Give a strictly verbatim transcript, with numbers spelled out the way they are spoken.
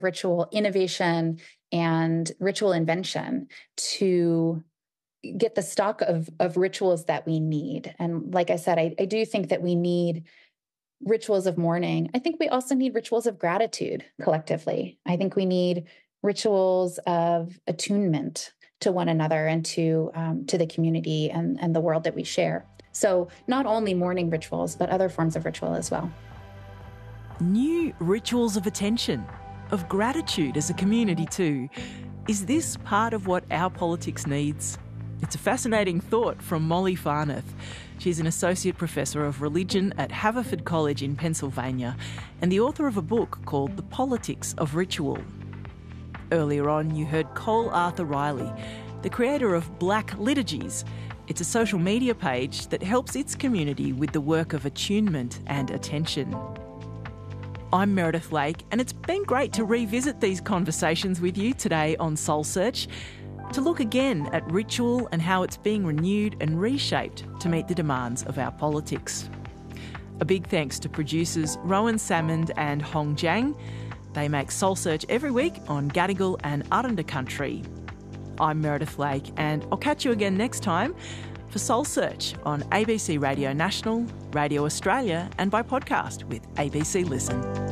ritual innovation and ritual invention to get the stock of, of rituals that we need. And like I said, I, I do think that we need rituals of mourning. I think we also need rituals of gratitude collectively. I think we need rituals of attunement to one another and to um, to the community and, and the world that we share. So not only mourning rituals, but other forms of ritual as well. New rituals of attention, of gratitude as a community too. Is this part of what our politics needs? It's a fascinating thought from Molly Farnath. She's an Associate Professor of Religion at Haverford College in Pennsylvania and the author of a book called The Politics of Ritual. Earlier on, you heard Cole Arthur Riley, the creator of Black Liturgies. It's a social media page that helps its community with the work of attunement and attention. I'm Meredith Lake, and it's been great to revisit these conversations with you today on Soul Search, to look again at ritual and how it's being renewed and reshaped to meet the demands of our politics. A big thanks to producers Rowan Salmond and Hong Jiang. They make Soul Search every week on Gadigal and Aranda Country. I'm Meredith Lake, and I'll catch you again next time for Soul Search on A B C Radio National, Radio Australia, and by podcast with A B C Listen.